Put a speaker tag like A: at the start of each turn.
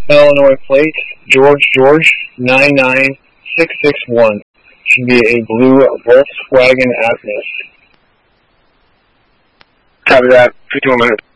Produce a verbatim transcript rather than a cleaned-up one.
A: Illinois plate, George George nine nine six six one. Should be a blue Volkswagen Atlas.
B: Copy that. fifty-one minutes.